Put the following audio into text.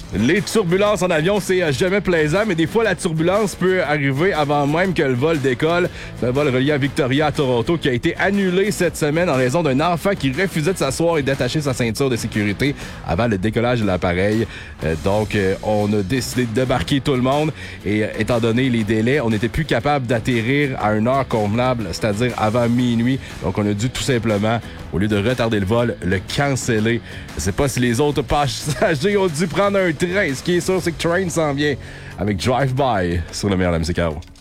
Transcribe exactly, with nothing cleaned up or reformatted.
Les turbulences en avion, c'est jamais plaisant, mais des fois, la turbulence peut arriver avant même que le vol décolle. C'est un vol relié à Victoria à Toronto qui a été annulé cette semaine en raison d'un enfant qui refusait de s'asseoir et d'attacher sa ceinture de sécurité avant le décollage de l'appareil. Euh, donc, euh, on a décidé de débarquer tout le monde et euh, étant donné les délais, on n'était plus capable d'atterrir à une heure convenable, c'est-à-dire avant minuit. Donc, on a dû tout simplement, au lieu de retarder le vol, le canceller. Je sais pas si les autres passagers ont dû prendre un train. Ce qui est sûr, c'est que Train s'en vient avec Drive-By sur le meilleur de la musique à eau.